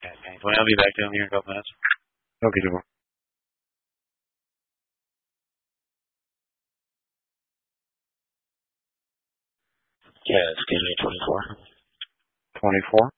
Okay, well, I'll be back down here in a couple minutes. Okay, Jabbar. Yeah, excuse me, 24. 24?